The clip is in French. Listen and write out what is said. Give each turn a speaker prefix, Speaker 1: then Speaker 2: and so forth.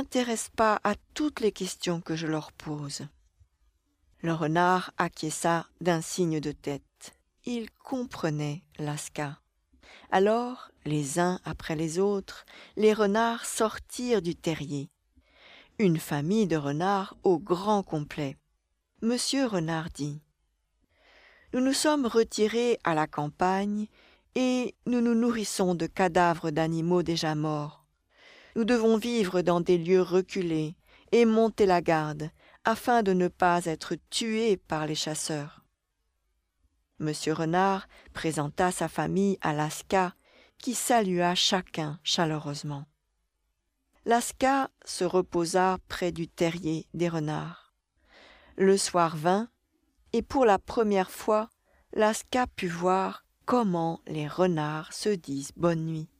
Speaker 1: s'intéressent pas à toutes les questions que je leur pose. » Le renard acquiesça d'un signe de tête. Il comprenait Lasca. Alors, les uns après les autres, les renards sortirent du terrier. Une famille de renards au grand complet. Monsieur Renard dit : « Nous nous sommes retirés à la campagne et nous nous nourrissons de cadavres d'animaux déjà morts. Nous devons vivre dans des lieux reculés et monter la garde afin de ne pas être tués par les chasseurs. » Monsieur Renard présenta sa famille à Lasca, qui salua chacun chaleureusement. Lasca se reposa près du terrier des renards. Le soir vint, et pour la première fois, Lasca put voir comment les renards se disent bonne nuit.